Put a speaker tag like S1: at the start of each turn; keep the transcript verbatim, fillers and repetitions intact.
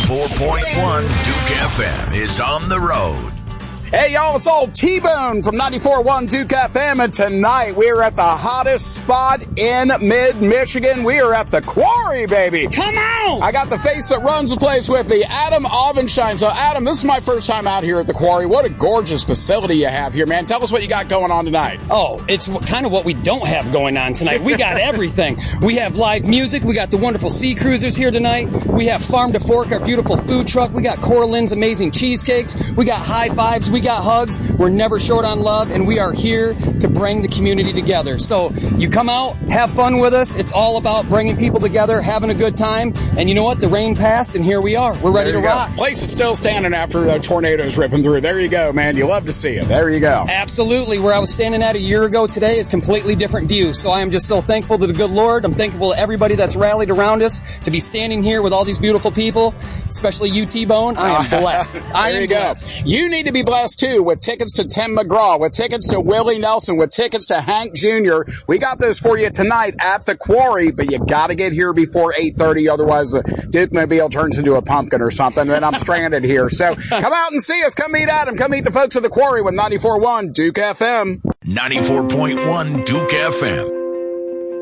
S1: ninety-four point one Duke F M is on the road.
S2: Hey, y'all, it's old T-Bone from ninety-four point one Duke F M, and tonight we are at the hottest spot in mid-Michigan. We are at the Quarry, baby.
S3: Come on!
S2: I got the face that runs the place with me, Adam Auvenshine. So, Adam, this is my first time out here at the Quarry. What a gorgeous facility you have here, man. Tell us what you got going on tonight.
S3: Oh, it's kind of what we don't have going on tonight. We got everything. We have live music. We got the wonderful Sea Cruisers here tonight. We have Farm to Fork, our beautiful food truck. We got Coraline's amazing cheesecakes. We got high fives. We got hugs. We're never short on love, and we are here to bring the community together. So you come out, have fun with us. It's all about bringing people together, having a good time. And you know what? The rain passed, and here we are. We're ready to
S2: go.
S3: rock.
S2: Place is still standing after the tornadoes ripping through. There you go, man. You love to see it. There you go.
S3: Absolutely. Where I was standing at a year ago today is completely different view. So I am just so thankful to the good Lord. I'm thankful to everybody that's rallied around us to be standing here with all these beautiful people, especially you, T-Bone. I am blessed. I am
S2: there you
S3: blessed.
S2: Go. You need to be blessed, too, with tickets to Tim McGraw, with tickets to Willie Nelson, with tickets to Hank Junior We got those for you tonight at the Quarry, but you got to get here before eight thirty, otherwise the Duke Mobile turns into a pumpkin or something, then I'm stranded here. So come out and see us. Come meet Adam. Come meet the folks of the Quarry with ninety-four point one Duke F M.
S1: ninety-four point one Duke F M.